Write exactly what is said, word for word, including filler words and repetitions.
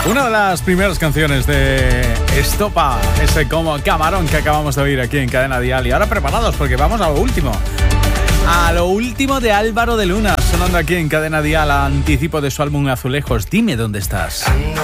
Una de las primeras canciones de Estopa, ese como camarón que acabamos de oír aquí en Cadena Dial. Y ahora preparados porque vamos a lo último. A lo último de Álvaro de Luna, sonando aquí en Cadena Dial a anticipo de su álbum Azulejos. Dime dónde estás. Ando